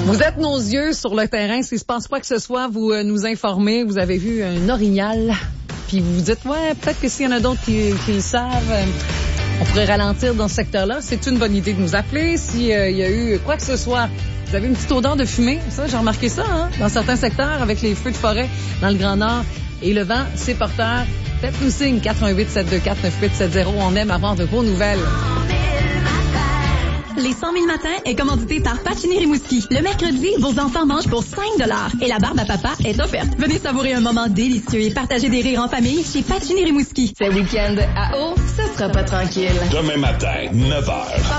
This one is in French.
Vous êtes nos yeux sur le terrain. S'il se passe quoi que ce soit, vous nous informez. Vous avez vu un orignal, puis vous vous dites, ouais, peut-être que s'il y en a d'autres qui le savent, on pourrait ralentir dans ce secteur-là. C'est une bonne idée de nous appeler. S'il y a eu quoi que ce soit, vous avez une petite odeur de fumée. Ça, j'ai remarqué ça, dans certains secteurs, avec les feux de forêt dans le Grand Nord. Et le vent, c'est porteur. Faites-nous signe, 88-724-9870. On aime avoir de vos nouvelles. Les 100 000 matins est commandité par Pacini Rimouski. Le mercredi, vos enfants mangent pour 5 $ et la barbe à papa est offerte. Venez savourer un moment délicieux et partager des rires en famille chez Pacini Rimouski. Ce week-end à eau, ce sera pas tranquille. Demain matin, 9h.